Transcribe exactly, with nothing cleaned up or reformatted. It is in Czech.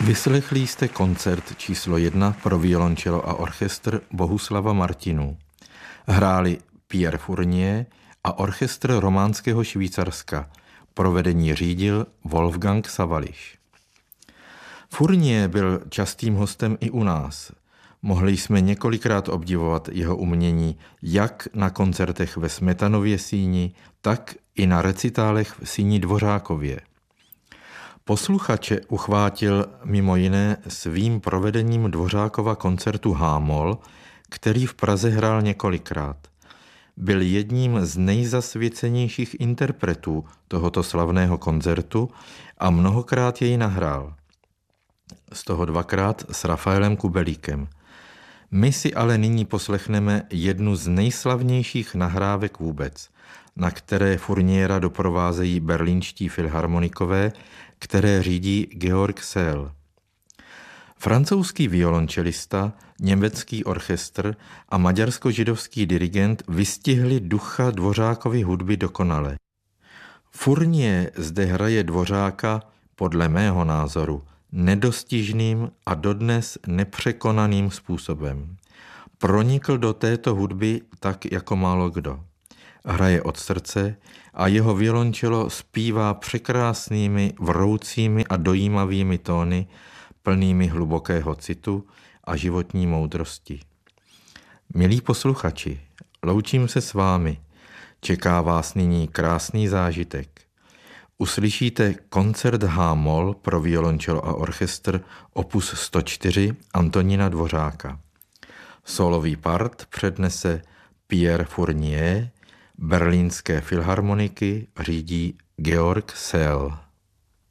Vyslechli jste koncert číslo jedna pro violoncello a orchestr Bohuslava Martinů. Hráli Pierre Fournier a orchestr Románského Švýcarska. Provedení řídil Wolfgang Sawallisch. Fournier byl častým hostem i u nás. Mohli jsme několikrát obdivovat jeho umění jak na koncertech ve Smetanově síni, tak i na recitálech v síni Dvořákově. Posluchače uchvátil mimo jiné svým provedením Dvořákova koncertu H-moll, který v Praze hrál několikrát. Byl jedním z nejzasvěcenějších interpretů tohoto slavného koncertu a mnohokrát jej nahrál. Z toho dvakrát s Rafaelem Kubelíkem. My si ale nyní poslechneme jednu z nejslavnějších nahrávek vůbec, na které Fourniera doprovázejí berlínští filharmonikové, které řídí Georg Szell. Francouzský violončelista, německý orchestr a maďarsko-židovský dirigent vystihli ducha Dvořákovy hudby dokonale. Fournier zde hraje Dvořáka, podle mého názoru, nedostižným a dodnes nepřekonaným způsobem. Pronikl do této hudby tak jako málo kdo. Hraje od srdce a jeho violoncello zpívá překrásnými, vroucími a dojímavými tóny, plnými hlubokého citu a životní moudrosti. Milí posluchači, loučím se s vámi. Čeká vás nyní krásný zážitek. Uslyšíte koncert H-moll pro violoncello a orchestr opus sto čtyři Antonína Dvořáka. Solový part přednese Pierre Fournier, berlínské filharmoniky řídí Georg Szell.